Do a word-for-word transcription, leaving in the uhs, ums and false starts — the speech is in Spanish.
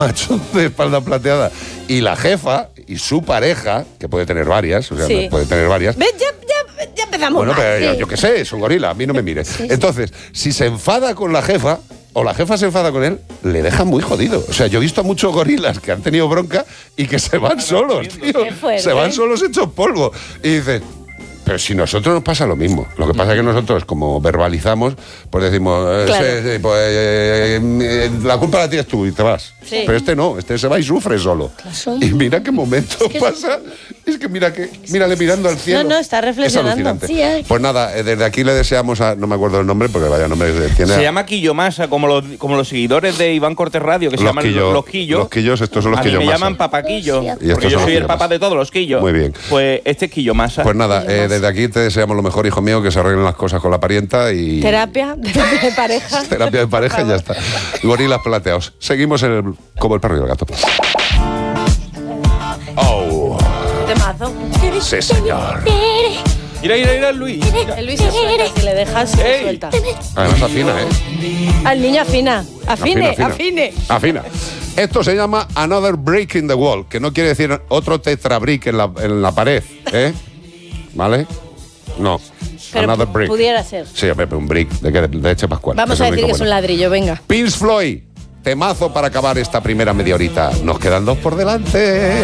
macho de espalda plateada y la jefa y su pareja, que puede tener varias, o sea, Sí. puede tener varias. ¿Ves? Ya, ya, ya empezamos Bueno, mal. pero yo, Sí. yo qué sé, es un gorila, a mí no me mire. Sí, sí. Entonces, si se enfada con la jefa, o la jefa se enfada con él, le deja muy jodido. O sea, yo he visto a muchos gorilas que han tenido bronca y que se van solos, tío. Qué fuerte. Se van solos hechos polvo. Y dices, pero si nosotros nos pasa lo mismo. Lo que pasa es que nosotros, como verbalizamos, pues decimos, eh, Claro. sí, sí, pues eh, eh, la culpa la tienes tú y te vas. Sí. Pero este no, este se va y sufre solo. Claro. Y mira qué momento que pasa. Es que mira que, mírale mirando al cielo. No, no, está reflexionando. Es alucinante. Sí, hay- Pues nada, eh, desde aquí le deseamos a, no me acuerdo el nombre, porque vaya nombre tiene. Se llama Quillomasa, como los, como los seguidores de Iván Cortés Radio, que se Los llaman Quillo- los Quillos. los Quillos, estos son los A mí me Quillomasa. llaman Papaquillo, Y estos porque yo son soy los el papá Quillomasa. de todos los Quillos. Muy bien. Pues este es Quillomasa. Pues nada, eh, desde aquí te deseamos lo mejor, hijo mío, que se arreglen las cosas con la parienta y. Terapia de, de pareja. Terapia de pareja y ya está. Gorilas plateados. Seguimos en el, como el perro y el gato. Oh, Temazo. sí, señor. Mira, mira, mira, Luis. Mira. El Luis se suelta, si le dejas, se Ey. suelta. Además afina, ¿eh? Al niño afina. Afine, Afina, afine. Afina. Esto se llama Another Break in the Wall, que no quiere decir otro tetrabrick en la, en la pared, ¿eh? ¿Vale? No. Pero Another pu- brick. pudiera ser. Sí, a ver, pero un brick de, qué? De leche pascual. Vamos Eso a es decir lo que es único un bueno. ladrillo, venga. Pink Floyd, temazo para acabar esta primera media horita. Nos quedan dos por delante.